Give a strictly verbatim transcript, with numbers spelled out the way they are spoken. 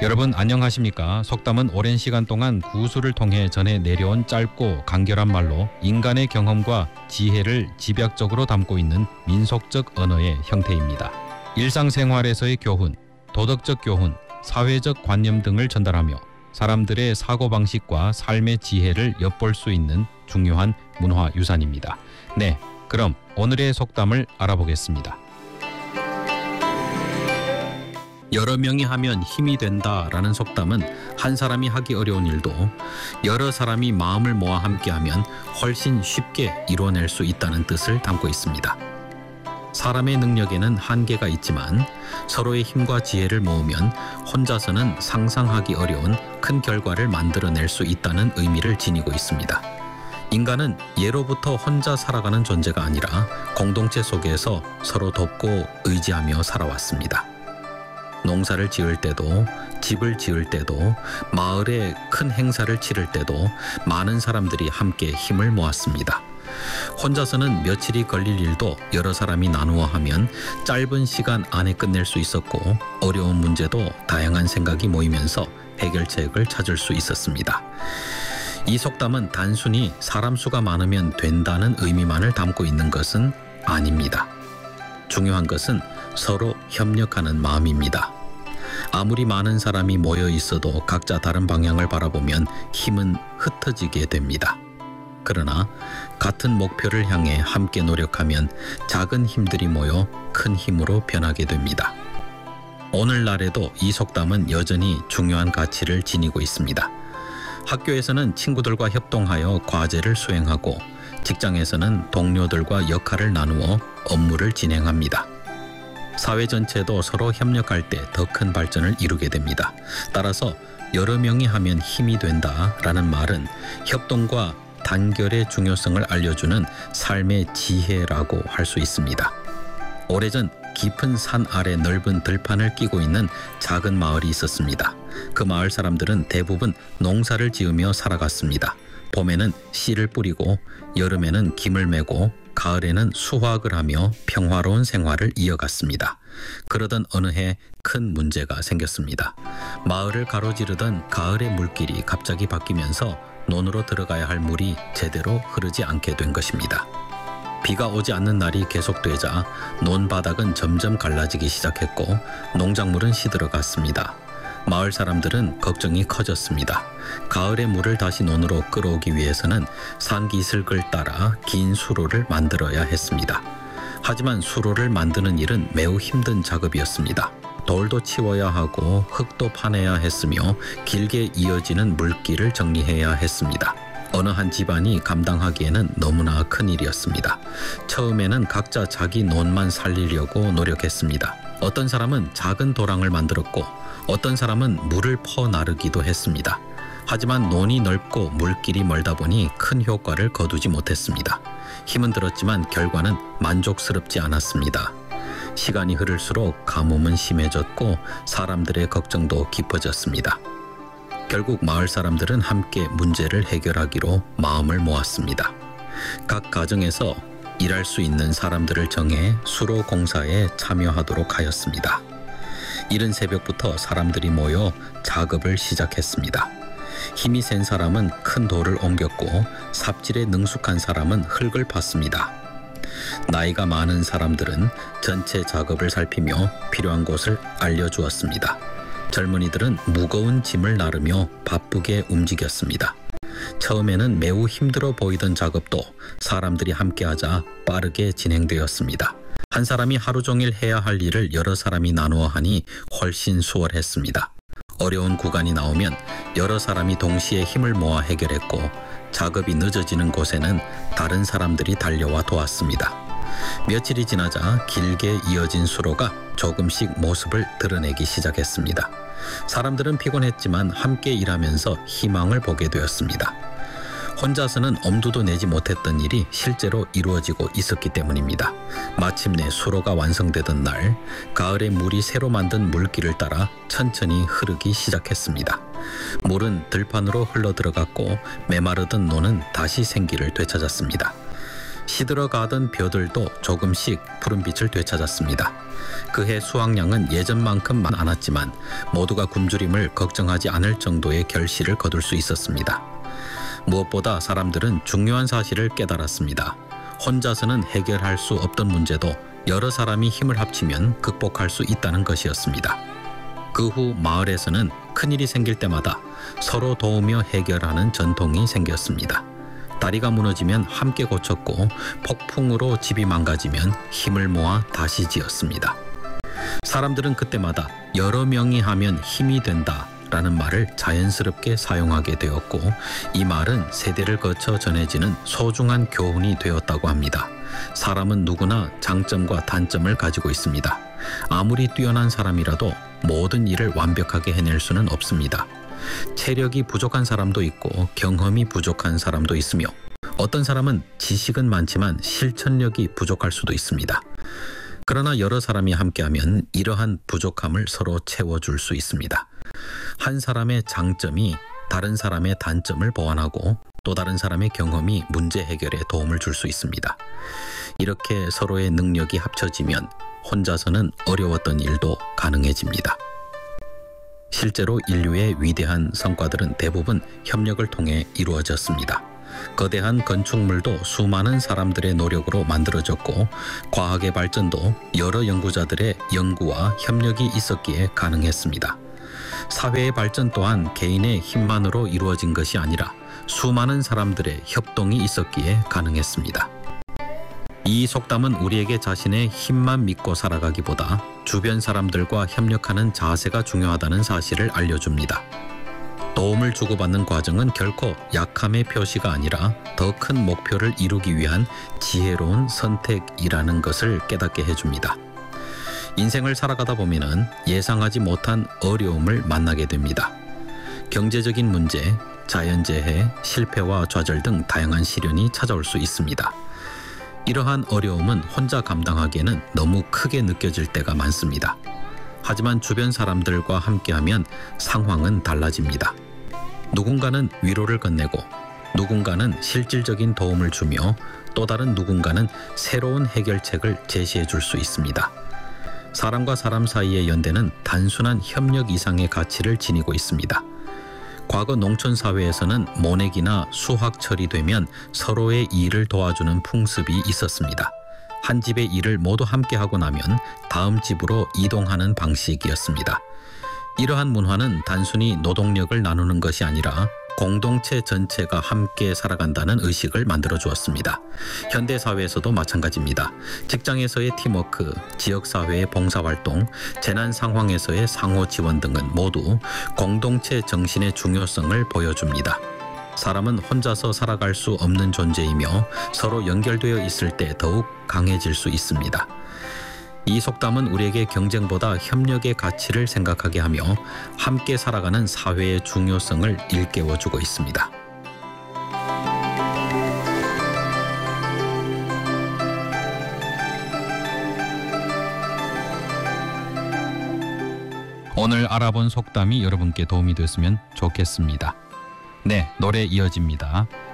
여러분 안녕하십니까? 속담은 오랜 시간 동안 구술을 통해 전해 내려온 짧고 간결한 말로 인간의 경험과 지혜를 집약적으로 담고 있는 민속적 언어의 형태입니다. 일상생활에서의 교훈, 도덕적 교훈, 사회적 관념 등을 전달하며 사람들의 사고방식과 삶의 지혜를 엿볼 수 있는 중요한 문화유산입니다. 네, 그럼 오늘의 속담을 알아보겠습니다. 여러 명이 하면 힘이 된다라는 속담은 한 사람이 하기 어려운 일도 여러 사람이 마음을 모아 함께하면 훨씬 쉽게 이뤄낼 수 있다는 뜻을 담고 있습니다. 사람의 능력에는 한계가 있지만 서로의 힘과 지혜를 모으면 혼자서는 상상하기 어려운 큰 결과를 만들어낼 수 있다는 의미를 지니고 있습니다. 인간은 예로부터 혼자 살아가는 존재가 아니라 공동체 속에서 서로 돕고 의지하며 살아왔습니다. 농사를 지을 때도, 집을 지을 때도, 마을에 큰 행사를 치를 때도 많은 사람들이 함께 힘을 모았습니다. 혼자서는 며칠이 걸릴 일도 여러 사람이 나누어 하면 짧은 시간 안에 끝낼 수 있었고, 어려운 문제도 다양한 생각이 모이면서 해결책을 찾을 수 있었습니다. 이 속담은 단순히 사람 수가 많으면 된다는 의미만을 담고 있는 것은 아닙니다. 중요한 것은 서로 협력하는 마음입니다. 아무리 많은 사람이 모여 있어도 각자 다른 방향을 바라보면 힘은 흩어지게 됩니다. 그러나 같은 목표를 향해 함께 노력하면 작은 힘들이 모여 큰 힘으로 변하게 됩니다. 오늘날에도 이 속담은 여전히 중요한 가치를 지니고 있습니다. 학교에서는 친구들과 협동하여 과제를 수행하고, 직장에서는 동료들과 역할을 나누어 업무를 진행합니다. 사회 전체도 서로 협력할 때 더 큰 발전을 이루게 됩니다. 따라서 여러 명이 하면 힘이 된다라는 말은 협동과 단결의 중요성을 알려주는 삶의 지혜라고 할 수 있습니다. 오래전 깊은 산 아래 넓은 들판을 끼고 있는 작은 마을이 있었습니다. 그 마을 사람들은 대부분 농사를 지으며 살아갔습니다. 봄에는 씨를 뿌리고, 여름에는 김을 메고, 가을에는 수확을 하며 평화로운 생활을 이어갔습니다. 그러던 어느 해 큰 문제가 생겼습니다. 마을을 가로지르던 가을의 물길이 갑자기 바뀌면서 논으로 들어가야 할 물이 제대로 흐르지 않게 된 것입니다. 비가 오지 않는 날이 계속되자 논 바닥은 점점 갈라지기 시작했고, 농작물은 시들어갔습니다. 마을 사람들은 걱정이 커졌습니다. 가을의 물을 다시 논으로 끌어오기 위해서는 산기슭을 따라 긴 수로를 만들어야 했습니다. 하지만 수로를 만드는 일은 매우 힘든 작업이었습니다. 돌도 치워야 하고 흙도 파내야 했으며 길게 이어지는 물길을 정리해야 했습니다. 어느 한 집안이 감당하기에는 너무나 큰 일이었습니다. 처음에는 각자 자기 논만 살리려고 노력했습니다. 어떤 사람은 작은 도랑을 만들었고, 어떤 사람은 물을 퍼 나르기도 했습니다. 하지만 논이 넓고 물길이 멀다 보니 큰 효과를 거두지 못했습니다. 힘은 들었지만 결과는 만족스럽지 않았습니다. 시간이 흐를수록 가뭄은 심해졌고 사람들의 걱정도 깊어졌습니다. 결국 마을 사람들은 함께 문제를 해결하기로 마음을 모았습니다. 각 가정에서 일할 수 있는 사람들을 정해 수로 공사에 참여하도록 하였습니다. 이른 새벽부터 사람들이 모여 작업을 시작했습니다. 힘이 센 사람은 큰 돌을 옮겼고, 삽질에 능숙한 사람은 흙을 팠습니다. 나이가 많은 사람들은 전체 작업을 살피며 필요한 곳을 알려주었습니다. 젊은이들은 무거운 짐을 나르며 바쁘게 움직였습니다. 처음에는 매우 힘들어 보이던 작업도 사람들이 함께하자 빠르게 진행되었습니다. 한 사람이 하루 종일 해야 할 일을 여러 사람이 나누어 하니 훨씬 수월했습니다. 어려운 구간이 나오면 여러 사람이 동시에 힘을 모아 해결했고, 작업이 늦어지는 곳에는 다른 사람들이 달려와 도왔습니다. 며칠이 지나자 길게 이어진 수로가 조금씩 모습을 드러내기 시작했습니다. 사람들은 피곤했지만 함께 일하면서 희망을 보게 되었습니다. 혼자서는 엄두도 내지 못했던 일이 실제로 이루어지고 있었기 때문입니다. 마침내 수로가 완성되던 날, 가을에 물이 새로 만든 물길을 따라 천천히 흐르기 시작했습니다. 물은 들판으로 흘러 들어갔고 메마르던 논은 다시 생기를 되찾았습니다. 시들어가던 벼들도 조금씩 푸른빛을 되찾았습니다. 그해 수확량은 예전만큼만 않았지만 모두가 굶주림을 걱정하지 않을 정도의 결실을 거둘 수 있었습니다. 무엇보다 사람들은 중요한 사실을 깨달았습니다. 혼자서는 해결할 수 없던 문제도 여러 사람이 힘을 합치면 극복할 수 있다는 것이었습니다. 그 후 마을에서는 큰일이 생길 때마다 서로 도우며 해결하는 전통이 생겼습니다. 다리가 무너지면 함께 고쳤고 폭풍으로 집이 망가지면 힘을 모아 다시 지었습니다. 사람들은 그때마다 여러 명이 하면 힘이 된다 라는 말을 자연스럽게 사용하게 되었고 이 말은 세대를 거쳐 전해지는 소중한 교훈이 되었다고 합니다. 사람은 누구나 장점과 단점을 가지고 있습니다. 아무리 뛰어난 사람이라도 모든 일을 완벽하게 해낼 수는 없습니다. 체력이 부족한 사람도 있고 경험이 부족한 사람도 있으며 어떤 사람은 지식은 많지만 실천력이 부족할 수도 있습니다. 그러나 여러 사람이 함께하면 이러한 부족함을 서로 채워줄 수 있습니다. 한 사람의 장점이 다른 사람의 단점을 보완하고 또 다른 사람의 경험이 문제 해결에 도움을 줄 수 있습니다. 이렇게 서로의 능력이 합쳐지면 혼자서는 어려웠던 일도 가능해집니다. 실제로 인류의 위대한 성과들은 대부분 협력을 통해 이루어졌습니다. 거대한 건축물도 수많은 사람들의 노력으로 만들어졌고 과학의 발전도 여러 연구자들의 연구와 협력이 있었기에 가능했습니다. 사회의 발전 또한 개인의 힘만으로 이루어진 것이 아니라 수많은 사람들의 협동이 있었기에 가능했습니다. 이 속담은 우리에게 자신의 힘만 믿고 살아가기보다 주변 사람들과 협력하는 자세가 중요하다는 사실을 알려줍니다. 도움을 주고받는 과정은 결코 약함의 표시가 아니라 더 큰 목표를 이루기 위한 지혜로운 선택이라는 것을 깨닫게 해줍니다. 인생을 살아가다 보면은 예상하지 못한 어려움을 만나게 됩니다. 경제적인 문제, 자연재해, 실패와 좌절 등 다양한 시련이 찾아올 수 있습니다. 이러한 어려움은 혼자 감당하기에는 너무 크게 느껴질 때가 많습니다. 하지만 주변 사람들과 함께하면 상황은 달라집니다. 누군가는 위로를 건네고 누군가는 실질적인 도움을 주며 또 다른 누군가는 새로운 해결책을 제시해 줄 수 있습니다. 사람과 사람 사이의 연대는 단순한 협력 이상의 가치를 지니고 있습니다. 과거 농촌 사회에서는 모내기나 수확 처리되면 서로의 일을 도와주는 풍습이 있었습니다. 한 집의 일을 모두 함께 하고 나면 다음 집으로 이동하는 방식이었습니다. 이러한 문화는 단순히 노동력을 나누는 것이 아니라 공동체 전체가 함께 살아간다는 의식을 만들어 주었습니다. 현대 사회에서도 마찬가지입니다. 직장에서의 팀워크, 지역사회의 봉사활동, 재난 상황에서의 상호 지원 등은 모두 공동체 정신의 중요성을 보여줍니다. 사람은 혼자서 살아갈 수 없는 존재이며 서로 연결되어 있을 때 더욱 강해질 수 있습니다. 이 속담은 우리에게 경쟁보다 협력의 가치를 생각하게 하며 함께 살아가는 사회의 중요성을 일깨워주고 있습니다. 오늘 알아본 속담이 여러분께 도움이 됐으면 좋겠습니다. 네, 노래 이어집니다.